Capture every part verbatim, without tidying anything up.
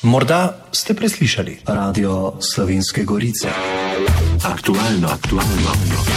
Morda ste preslišali Radio Slovenske Gorice. Aktualno, aktualno,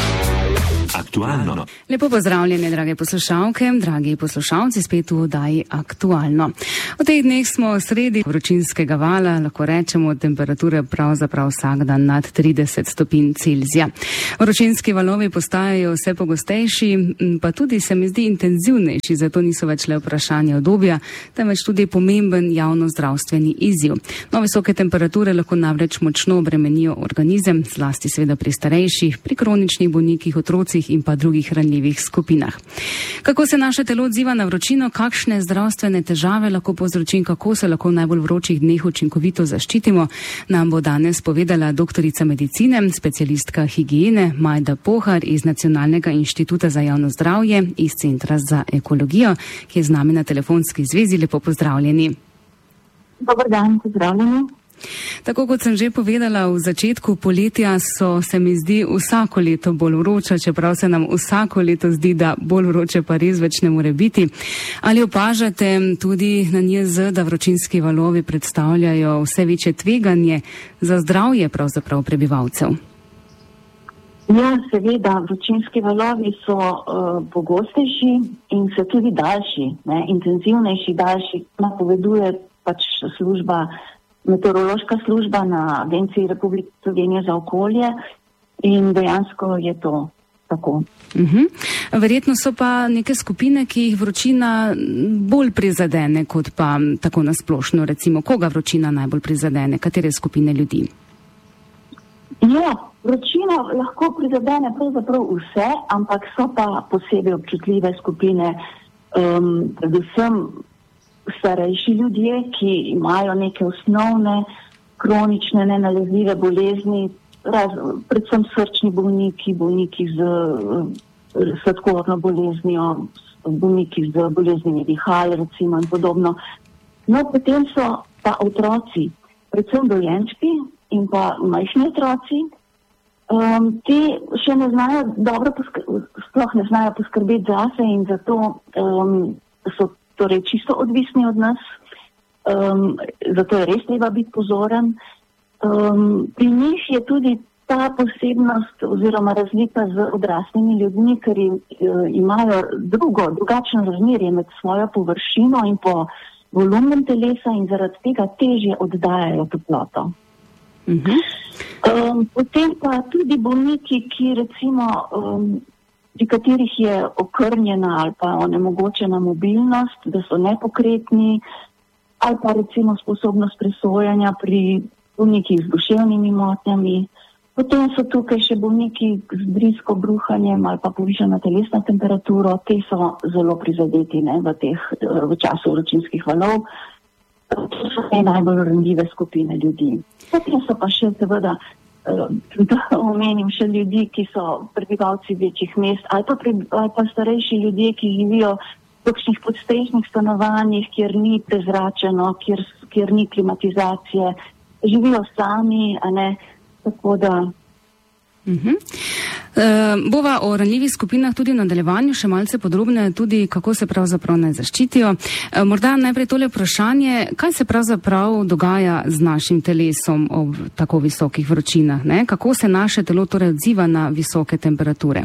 aktualno. Lepo pozdravljene, drage poslušalke, dragi poslušalci, spet v oddaji Aktualno. V teh dneh smo sredi vročinskega vala, lahko rečemo, temperature pravzaprav vsak dan nad trideset stopinj Celzija. Vročinski valovi postajajo vse pogostejši, pa tudi se mi zdi intenzivnejši, zato niso več le vprašanje obdobja, temveč tudi pomemben javnozdravstveni izziv. No, visoke temperature lahko namreč močno obremenijo organizem, zlasti seveda pri starejših, pri kroničnih bolnikih, otrocih in pa drugih ranljivih skupinah. Kako se naše telo odziva na vročino, kakšne zdravstvene težave lahko povzroči in kako se lahko v najbolj vročih dneh učinkovito zaščitimo, nam bo danes povedala doktorica medicine, specialistka higiene Majda Pohar iz Nacionalnega inštituta za javno zdravje iz Centra za ekologijo, ki je z nami na telefonski zvezi. Lepo pozdravljeni. Dobar dan, pozdravljeni. Tako kot sem že povedala, v začetku poletja so, se mi zdi, vsako leto bolj vroča, čeprav se nam vsako leto zdi, da bolj vroče pa res več ne more biti. Ali opažate tudi na N I J Z, da vročinski valovi predstavljajo vse večje tveganje za zdravje pravzaprav prebivalcev? Ja, seveda, vročinski valovi so uh, pogostejši in so tudi daljši, ne, intenzivnejši, daljši, napoveduje pač služba meteorološka služba na Agenciji Republike Slovenije za okolje in dejansko je to tako. Uh-huh. Verjetno so pa neke skupine, ki jih vročina bolj prizadene, kot pa tako nasplošno, recimo, koga vročina najbolj prizadene, katere skupine ljudi? Ja, vročina lahko prizadene pravzaprav vse, ampak so pa posebej občutljive skupine, um, predvsem starejši ljudje, ki imajo neke osnovne kronične nenalezljive bolezni, raz, predvsem srčni bolniki, bolniki z uh, sladkorno boleznijo, bolniki z boleznimi dihal, recimo in podobno. No, potem so pa otroci, predvsem dojenčki in pa majhni otroci, um, ti še ne znajo dobro, poskr- sploh ne znajo poskrbeti zase in zato um, so torej čisto odvisni od nas, um, zato je res treba biti pozoren. Um, pri njih je tudi ta posebnost oziroma razlika z odraslimi ljudmi, ker imajo drugo, drugačno razmerje med svojo površino in po volumnem telesa in zaradi tega težje oddajajo toploto. Uh-huh. Um, potem pa tudi bolniki, ki recimo um, pri katerih je okrnjena ali pa onemogočena mobilnost, da so nepokretni, ali pa recimo sposobnost presojanja pri bolnikih z duševnimi motnjami. Potem so tukaj še bolniki z brizko bruhanjem ali pa povišana telesna temperatura, te so zelo prizadeti, ne, v, teh, v času vročinskih valov. To so najbolj ranljive skupine ljudi. Potem so pa še seveda da omenim še ljudi, ki so prebivalci večjih mest ali pa, pre, ali pa starejši ljudje, ki živijo v takšnih podstrešnih stanovanjih, kjer ni prezračeno, kjer, kjer ni klimatizacije, živijo sami, a ne, tako da. Uh-huh. Uh, bova o ranljivih skupinah tudi v nadaljevanju še malce podrobne, tudi kako se pravzaprav naj zaščitijo. Uh, morda najprej tole vprašanje, kaj se pravzaprav dogaja z našim telesom ob tako visokih vročinah, ne? Kako se naše telo torej odziva na visoke temperature?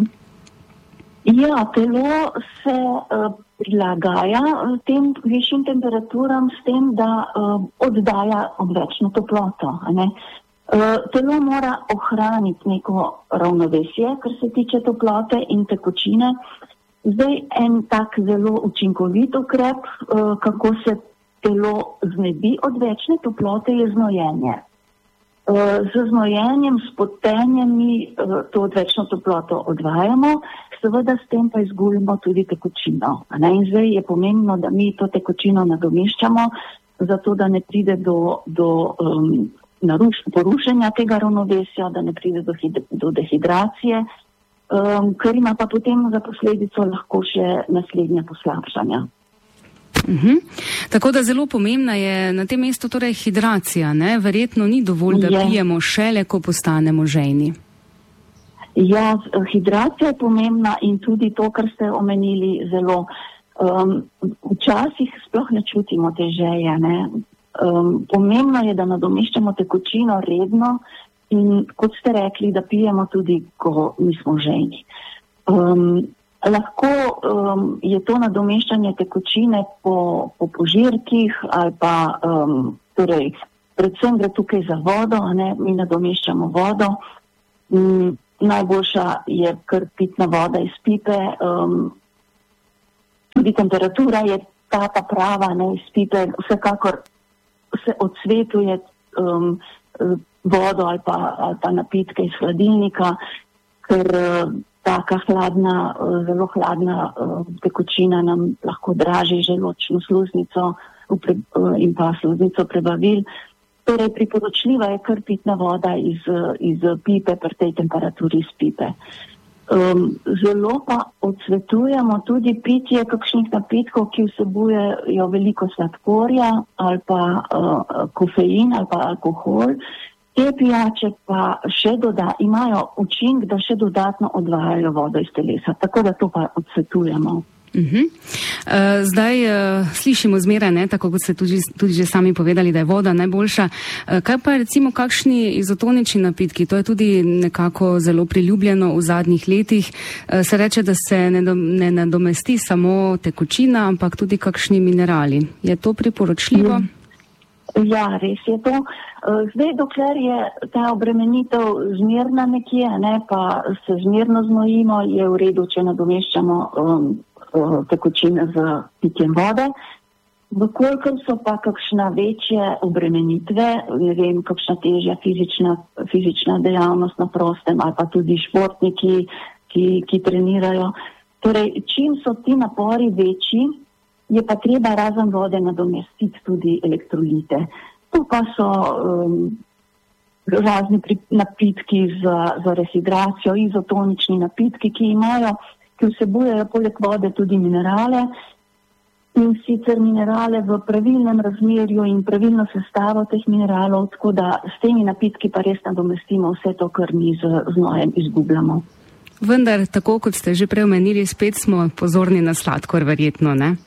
Ja, telo se uh, prilagaja tem višjim temperaturam s tem, da uh, oddaja odvečno toploto, a ne? Uh, telo mora ohraniti neko ravnovesje, kar se tiče toplote in tekočine. Zdaj en tak zelo učinkovit ukrep, uh, kako se telo znebi odvečne toplote, je znojenje. Uh, z znojenjem, s potenjem mi uh, to odvečno toploto odvajamo, seveda s tem pa izgubimo tudi tekočino. In zdaj je pomembno, da mi to tekočino nadomeščamo, zato da ne pride do, do um, naruš, porušenja tega ravnovesja, da ne pride do, hid, do dehidracije, um, ker ima pa potem za posledico lahko še naslednje poslabšanja. Uh-huh. Tako da zelo pomembna je na tem mestu torej hidracija, ne? Verjetno ni dovolj, da je. pijemo šele, ko postanemo žejni. Ja, hidracija je pomembna in tudi to, kar ste omenili zelo. Um, včasih sploh ne čutimo te žeje, ne? Um, pomembno je, da nadomeščamo tekočino redno in kot ste rekli, da pijemo tudi, ko nismo žejni. Um, lahko um, je to nadomeščanje tekočine po, po požirkih ali pa um, torej, predvsem gre tukaj za vodo, ne? Mi nadomeščamo vodo. Um, najboljša je kar pitna voda iz pipe. Um, tudi temperatura je ta ta prava, ne, iz pipe. Vsekakor se odsvetuje um, vodo ali pa, ali pa napitke iz hladilnika, ker uh, taka hladna, uh, zelo hladna uh, tekočina nam lahko draži želodčno sluznico pre, uh, in pa sluznico prebavil. Torej priporočljiva je kar pitna voda iz, iz pipe, pri tej temperaturi iz pipe. Um, zelo pa odsvetujemo tudi pitje kakšnih napitkov, ki vsebujejo veliko sladkorja ali pa uh, kofein ali pa alkohol. Te pijače pa še doda, imajo učinek, da še dodatno odvajajo vodo iz telesa, tako da to pa odsvetujemo. Uh-huh. Uh, zdaj uh, slišimo zmeraj, ne, tako kot ste tudi, tudi že sami povedali, da je voda najboljša. Uh, kaj pa recimo kakšni izotonični napitki? To je tudi nekako zelo priljubljeno v zadnjih letih. Uh, se reče, da se ne, do, ne nadomesti samo tekočina, ampak tudi kakšni minerali. Je to priporočljivo? Ja, res je to. Zdaj, dokler je ta obremenitev zmerna nekje, ne, pa se zmerno znojimo, je v redu, če nadomeščamo um, tekočine z pitjem vode. Vkolikor so pa kakšna večje obremenitve, ne vem, kakšna težja fizična, fizična dejavnost na prostem ali pa tudi športniki, ki, ki trenirajo. Torej, čim so ti napori večji, je pa treba razen vode nadomestiti tudi elektrolite. To pa so um, razni pri, napitki za, za rehidracijo, izotonični napitki, ki imajo ki vsebujejo poleg vode tudi minerale in sicer minerale v pravilnem razmerju in pravilno sestavo teh mineralov, tako da s temi napitki pa res nadomestimo vse to, kar mi z znojem izgubljamo. Vendar, tako kot ste že prej omenili, spet smo pozorni na sladkor, verjetno, ne?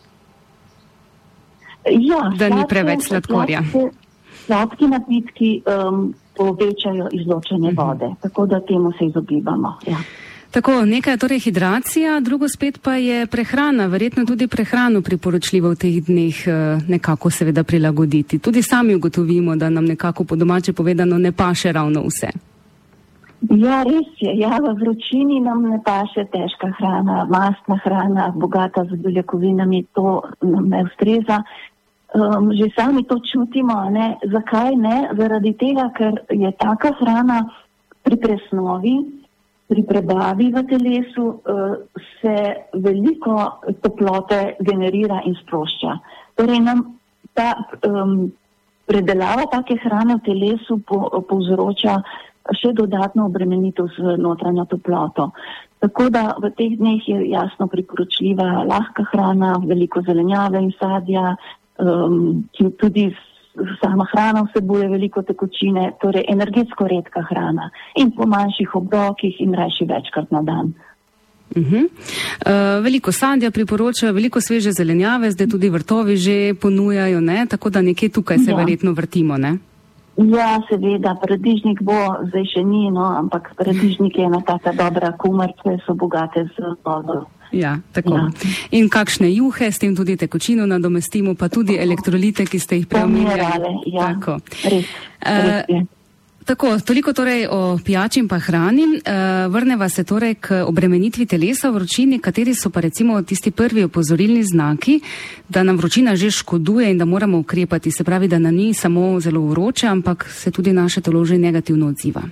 Ja, da ni preveč sladkorja. Sladki napitki um, povečajo izločanje uh-huh. vode, tako da temu se izogibamo, ja. Tako, nekaj je torej hidracija, drugo spet pa je prehrana. Verjetno tudi prehrano priporočljivo v teh dneh nekako seveda prilagoditi. Tudi sami ugotovimo, da nam nekako po domače povedano ne paše ravno vse. Ja, res je. Ja, v vročini nam ne paše težka hrana, mastna hrana, bogata z beljakovinami, to nam ne ustreza. Um, že sami to čutimo, ne? Zakaj ne? Zaradi tega, ker je taka hrana pri presnovi, pri prebavi v telesu uh, se veliko toplote generira in sprošča. Torej nam ta um, predelava take hrane v telesu po, povzroča še dodatno obremenitev z notranjo toploto. Tako da v teh dneh je jasno priporočljiva lahka hrana, veliko zelenjave in sadja, um, ki tudi sama hrana vsebuje veliko tekočine, torej energetsko redka hrana in po manjših obrokih in rajši večkrat na dan. Uh-huh. Uh, veliko sadja priporočajo, veliko sveže zelenjave, zdaj tudi vrtovi že ponujajo, ne? Tako da nekje tukaj se ja. verjetno vrtimo, ne? Ja, seveda, paradižnik bo, zdaj še ni, no, ampak paradižnik je ena taka dobra kumarce, so bogate z vodo. Ja, tako. Ja. In kakšne juhe, s tem tudi tekočino nadomestimo, pa tudi elektrolite, ki ste jih prej omenjali. Ja, tako. Res, res je. Uh, tako, toliko torej o pijači in pa hrani. Uh, vrneva se torej k obremenitvi telesa v vročini, kateri so pa recimo tisti prvi opozorilni znaki, da nam vročina že škoduje in da moramo ukrepati. Se pravi, da nam ni samo zelo vroče, ampak se tudi naše telo že negativno odziva.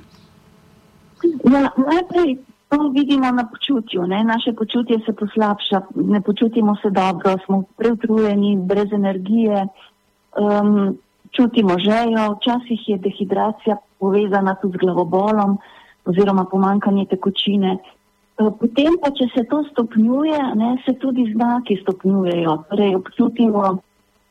Ja, najprej to vidimo na počutju, ne? Naše počutje se poslabša, ne počutimo se dobro, smo preutrujeni, brez energije, um, čutimo žejo, včasih je dehidracija povezana tudi z glavobolom oziroma pomanjkanje tekočine. Potem pa, če se to stopnjuje, ne, se tudi znaki stopnjujejo, torej občutimo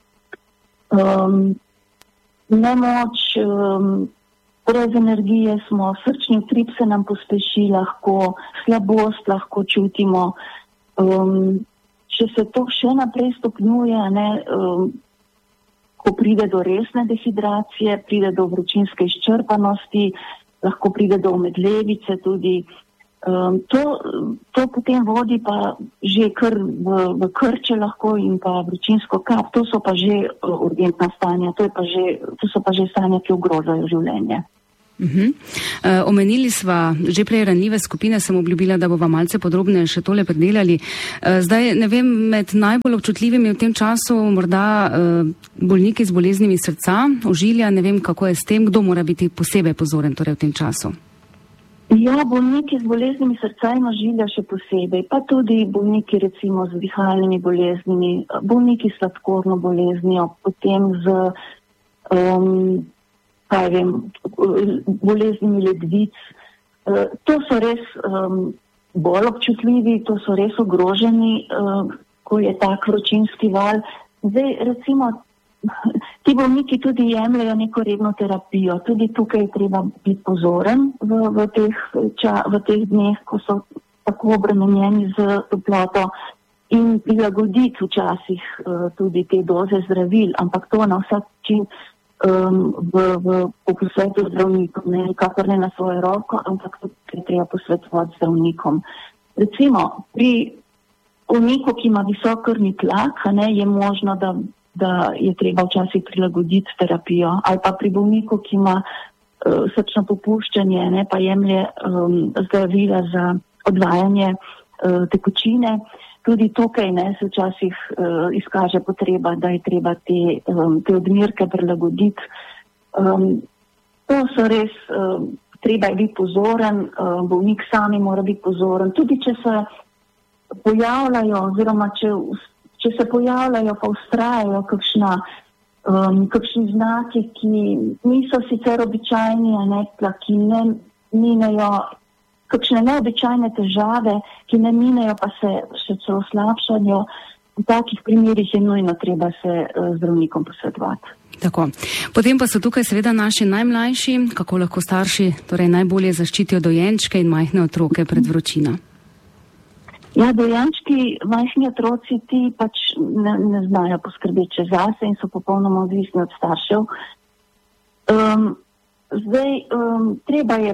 um, nemoč, um, brez energije smo, srčni utrip se nam pospeši lahko, slabost lahko čutimo. Um, če se to še naprej stopnjuje, ne, um, lahko pride do resne dehidracije, pride do vročinske izčrpanosti, lahko pride do omedlevice tudi. Um, to, to potem vodi pa že kar v, v krče lahko in pa vročinsko kap. To so pa že urgentna stanja, to, je pa že, to so pa že stanja, ki ogrožajo življenje. Uh-huh. Uh, omenili sva že prej ranljive skupine, sem obljubila, da bova malce podrobneje še tole predelali. Uh, zdaj, ne vem, med najbolj občutljivimi v tem času morda uh, bolniki z boleznimi srca, ožilja, ne vem, kako je s tem, kdo mora biti posebej pozoren torej v tem času. Ja, bolniki z boleznimi srca in ožilja še posebej, pa tudi bolniki recimo z dihalnimi boleznimi, bolniki s sladkorno boleznijo, potem z um, kaj vem, boleznimi ledvic. Uh, to so res um, bolj občutljivi, to so res ogroženi, uh, ko je tak vročinski val. Zdaj recimo ti bolniki tudi jemljajo neko redno terapijo. Tudi tukaj je treba biti pozoren v, v, teh, ča, v teh dneh, ko so tako obremenjeni z toploto in prilagoditi včasih uh, tudi te doze zdravil, ampak to na vsak način um, v, v, v posvetu zdravnikom, ne nikakor ne na svojo roko, ampak tudi je treba posvetovati zdravnikom. Recimo pri bolniku, ki ima visok krvni tlak, ne, je možno, da da je treba včasih prilagoditi terapijo, ali pa pri bolniku, ki ima uh, srčno popuščanje, ne, pa jemlje um, zdravila za odvajanje uh, tekočine. Tudi tukaj ne, se včasih uh, izkaže potreba, da je treba te, um, te odmerke prilagoditi. Um, to so res, um, treba je biti pozoren, um, bolnik sami mora biti pozoren. Tudi če se pojavljajo, oziroma če Če se pojavljajo, pa ustrajajo kakšna, um, kakšni znaki, ki niso sicer običajni, a ne, ki ne minejo, kakšne neobičajne težave, ki ne minejo, pa se še celo slabšanjo. V takih primerih je nujno treba se uh, zdravnikom posvetovati. Tako. Potem pa so tukaj seveda naši najmlajši, kako lahko starši torej najbolje zaščitijo dojenčke in majhne otroke pred vročino. Ja, dojenčki, majhni otroci, ti pač ne, ne znajo poskrbeti zase in so popolnoma odvisni od staršev. Um, zdaj, um, treba je,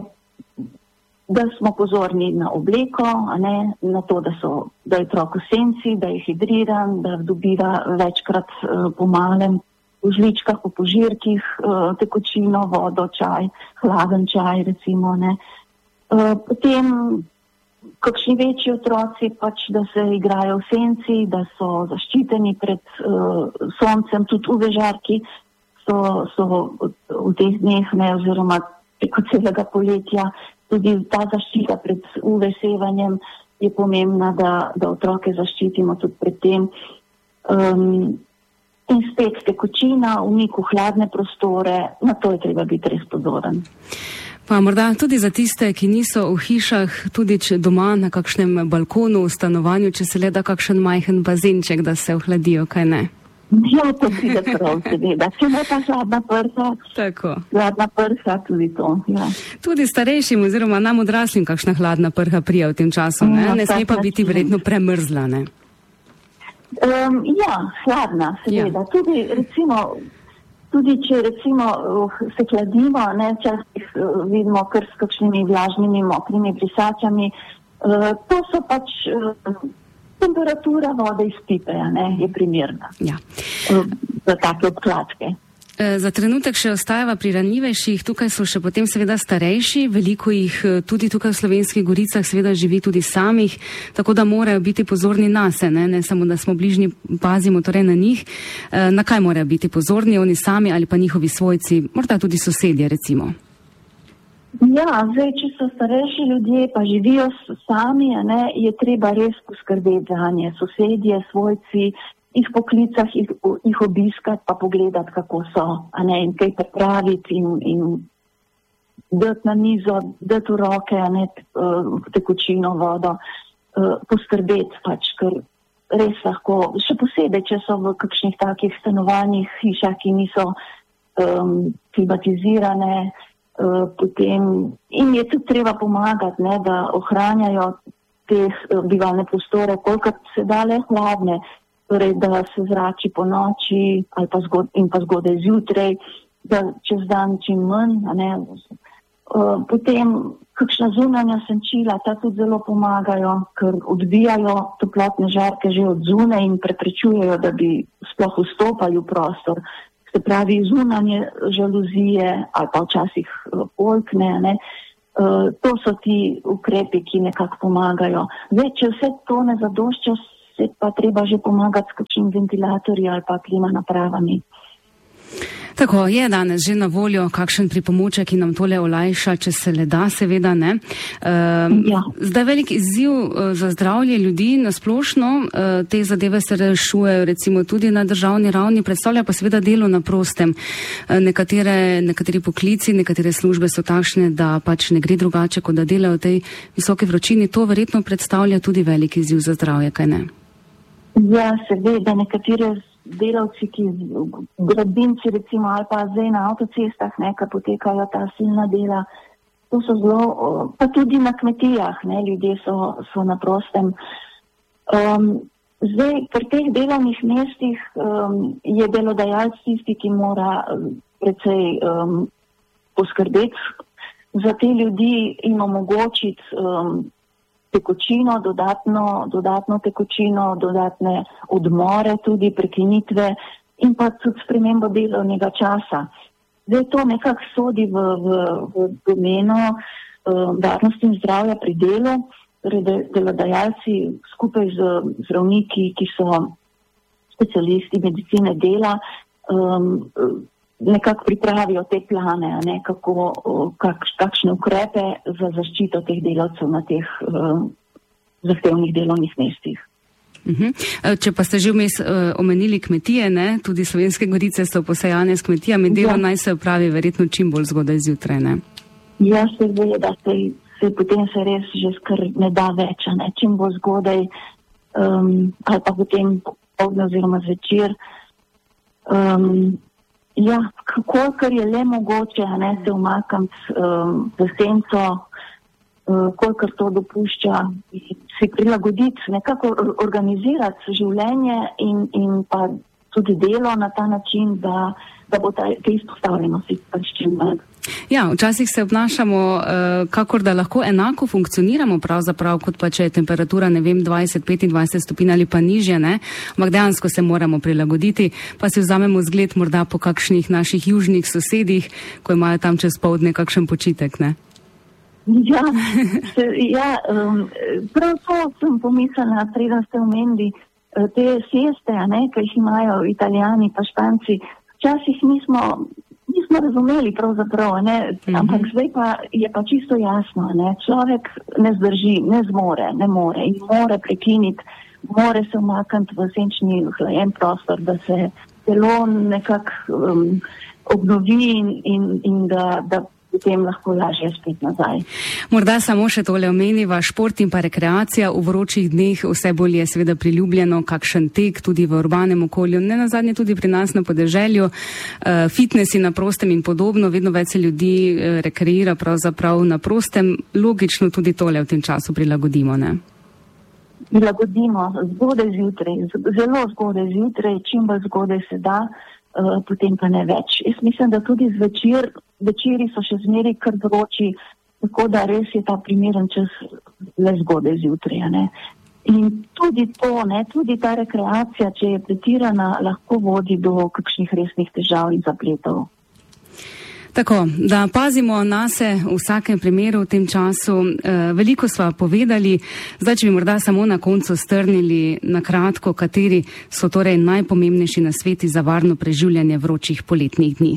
da smo pozorni na obleko, a ne, na to, da, so, da je otrok v senci, da je hidriran, da dobiva večkrat uh, po malem v žličkah, po požirkih, uh, tekočino, vodo, čaj, hladen čaj recimo. Ne. Uh, potem kakšni večji otroci pač, da se igrajo v senci, da so zaščiteni pred uh, soncem, tudi U V žarki so, so v teh dneh, ne, oziroma preko celega poletja, tudi ta zaščita pred U V sevanjem je pomembna, da, da otroke zaščitimo tudi pred tem. Um, in spet tekočina, umik v hladne prostore, na to je treba biti res pozoren. Pa morda tudi za tiste, ki niso v hišah, tudi če doma na kakšnem balkonu v stanovanju, če se le da kakšen majhen bazenček, da se ohladijo, kaj ne? Ja, to pride prav, seveda. Če ne pa hladna prsa, Tako. hladna prsa, tudi to. Ja. Tudi starejšim oziroma nam odraslim kakšna hladna prha prija v tem času, ne? No, Ne sme pa biti verjetno premrzla, ne? Um, ja, hladna, seveda. Ja. Tudi recimo... Tudi če recimo uh, se hladimo, ne, včasih uh, vidimo kar s kakšnimi vlažnimi, mokrimi brisačami, uh, to so pač uh, temperatura vode iz pipe, ne, je primerna ja. uh, za take obkladke. Za trenutek še ostajava pri ranljivejših, tukaj so še potem seveda starejši, veliko jih tudi tukaj v Slovenskih Goricah seveda živi tudi samih, tako da morajo biti pozorni nase, ne, ne samo da smo bližnji, pazimo torej na njih. Na kaj morajo biti pozorni oni sami ali pa njihovi svojci, morda tudi sosedje recimo? Ja, zdaj, če so starejši ljudje pa živijo sami, ne, je treba res poskrbeti za nje, sosedje, svojci, jih poklicah, jih, jih obiskati, pa pogledati, kako so, a ne, in kaj pripraviti in, in dati na mizo, dati v roke, a ne, tekočino, vodo, poskrbeti pač, ker res lahko, še posebej, če so v kakšnih takih stanovanjih, hišah, ki niso um, klimatizirane, uh, potem in je tudi treba pomagati, ne, da ohranjajo te uh, bivalne prostore, kolikor se da le hladne. torej da se zrači po noči ali pa zgod, in pa zgodaj zjutraj, da čez dan čim manj, a ne. Uh, potem kakšna zunanja senčila, ta tudi zelo pomagajo, ker odbijajo toplotne žarke že od zunaj in preprečujejo, da bi sploh vstopali v prostor. Se pravi, zunanje žaluzije ali pa včasih polkne, ne. Uh, to so ti ukrepi, ki nekako pomagajo. Zdaj, če vse to ne zadošča, se pa treba že pomagati s kakšnim ventilatorjem ali pa klima napravami. Tako, je danes že na voljo kakšen pripomoček, ki nam tole olajša, če se le da, seveda ne. Uh, ja. Zdaj velik izziv uh, za zdravje ljudi na splošno, uh, te zadeve se rešujejo recimo tudi na državni ravni, predstavlja pa seveda delo na prostem. Uh, nekatere, nekateri poklici, nekatere službe so takšne, da pač ne gre drugače, kot da delajo v tej visoki vročini. To verjetno predstavlja tudi velik izziv za zdravje, kaj ne? Ja, seveda, nekatere delavci, ki gradbinci recimo ali pa zdaj na avtocestah, ne, ki potekajo ta silna dela, to so zelo, pa tudi na kmetijah, ne, ljudje so, so na prostem. Um, zdaj, pri teh delovnih mestih um, je delodajalec tisti, ki mora precej um, poskrbeti za te ljudi in omogočiti um, tekočino, dodatno, dodatno tekočino, dodatne odmore, tudi prekinitve in pa tudi spremembo delovnega časa. Zdaj to nekako sodi v, v, v domeno uh, varnosti in zdravja pri delu, torej delodajalci skupaj z zdravniki, ki so specialisti medicine dela, um, nekako pripravijo te plane, ne, kako, kak, kakšne ukrepe za zaščito teh delavcev na teh uh, zahtevnih delovnih mestih. Uh-huh. Če pa ste že vmes uh, omenili kmetije, ne, tudi Slovenske Gorice so posejane s kmetijami, delo ja. Naj se opravi verjetno čim bolj zgodaj zjutraj, ne? Ja, se ve, da se, se potem se res že skar ne da več, ne, čim bolj zgodaj, um, ali pa potem popoldne oziroma zvečer. Um, Ja, kolikor je le mogoče, ne, se umakniti um, v senco, uh, kolikor to dopušča, si prilagoditi, nekako organizirati življenje in, in pa tudi delo na ta način, da, da bo ta, te izpostavljenosti pač čim manj. Ja, včasih se obnašamo, uh, kakor da lahko enako funkcioniramo pravzaprav, kot pa če je temperatura, ne vem, dvajset, petindvajset stopinj ali pa nižje, ne, ampak dejansko se moramo prilagoditi, pa si vzamemo zgled morda po kakšnih naših južnih sosedih, ko imajo tam čez poldne kakšen počitek, ne? Ja, se, ja um, prav to sem pomislila, preden ste omenili te sieste, ne, ki jih imajo Italijani pa Španci. Včasih nismo nismo razumeli pravzaprav, ne, mm-hmm. ampak zdaj pa je pa čisto jasno, ne, človek ne zdrži, ne zmore, ne more in more prekiniti, more se umakniti v senčni hlajen prostor, da se telo nekako um, obnovi in, in, in da, da potem lahko lažje spet nazaj. Morda samo še tole omeniva, šport in pa rekreacija v vročih dneh vse bolj je seveda priljubljeno, kakšen tek tudi v urbanem okolju, ne nazadnje tudi pri nas na podeželju, uh, fitnesi na prostem in podobno, vedno več se ljudi uh, rekreira pravzaprav na prostem, logično tudi tole v tem času prilagodimo, ne? Prilagodimo zgodaj zjutraj, zelo zgodaj zjutraj, čim bolj zgodaj se da, uh, potem pa ne več. Jaz mislim, da tudi zvečer Večeri so še zmeri kar vroči, tako da res je ta primeren čas le zgodaj zjutraj, ne. In tudi to, ne, tudi ta rekreacija, če je pretirana, lahko vodi do kakšnih resnih težav in zapletov. Tako, da pazimo nase v vsakem primeru v tem času. E, veliko sva povedali, zdaj, če bi morda samo na koncu strnili na kratko, kateri so torej najpomembnejši nasveti za varno preživljanje vročih poletnih dni.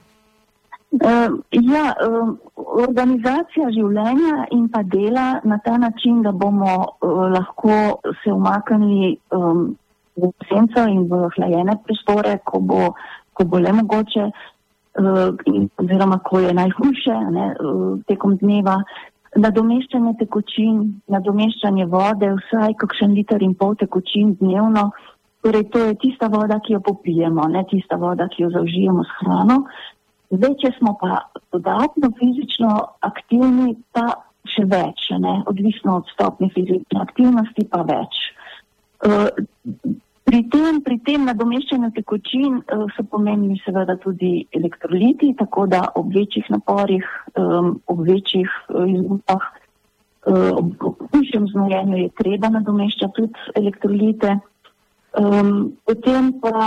Uh, ja, uh, organizacija življenja in pa dela na ta način, da bomo uh, lahko se umaknili um, v senco in v hlajene prostore, ko bo, ko bo le mogoče, uh, in, oziroma ko je najhujše, ne, uh, tekom dneva. Nadomeščanje tekočin, nadomeščanje vode, vsaj kakšen liter in pol tekočin dnevno. Torej, to je tista voda, ki jo popijemo, ne tista voda, ki jo zaužijemo s hrano. Zdaj, če smo pa dodatno fizično aktivni, pa še več, ne? Odvisno od stopnje fizične aktivnosti, pa več. Uh, Pri tem, pri tem nadomeščanju tekočin uh, so pomembni seveda tudi elektroliti, tako da ob večjih naporih, um, ob večjih uh, izgubah, uh, ob višjem znojenju je treba nadomeščati tudi elektrolite. Um, potem pa,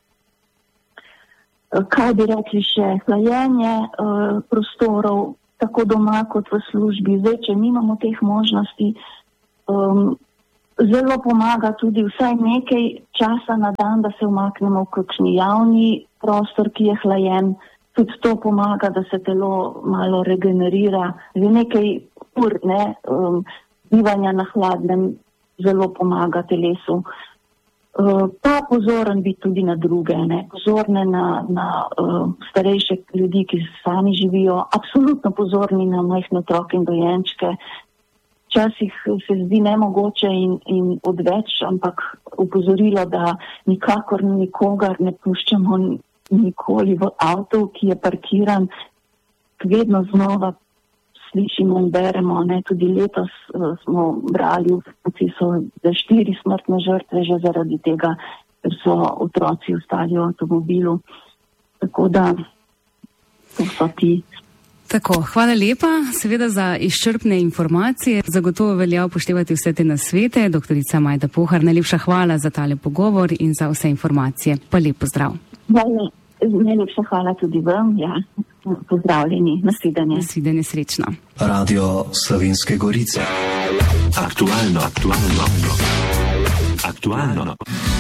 uh, kaj bi rekli še, hlajenje uh, prostorov, tako doma kot v službi. Zdaj, če nimamo teh možnosti, um, zelo pomaga tudi vsaj nekaj časa na dan, da se umaknemo v kakšni javni prostor, ki je hlajen. Tudi to pomaga, da se telo malo regenerira. Že nekaj ur, ne, um, bivanja na hladnem zelo pomaga telesu. Uh, pa pozoren biti tudi na druge, ne, pozorne na, na uh, starejše ljudi, ki sami živijo, absolutno pozorni na majhne otroke in dojenčke. Včasih se zdi nemogoče in, in odveč, ampak upozorilo, da nikakor nikogar ne puščamo nikoli v avtu, ki je parkiran. Vedno znova slišimo in beremo, ne, tudi letos uh, smo brali v procesu za štiri smrtne žrtve že zaradi tega, ker so otroci ostali v avtomobilu. Tako da to so ti. Tako, hvala lepa, seveda za izčrpne informacije. Zagotovo velja upoštevati vse te nasvete. Doktorica Majda Pohar, najlepša hvala za tale pogovor in za vse informacije. Pa lep pozdrav. Najlepša hvala tudi vam. Ja. Pozdravljeni. Nasvidenje. Nasvidenje, srečno. Radio Slovenske Gorice. Aktualno, aktualno, aktualno.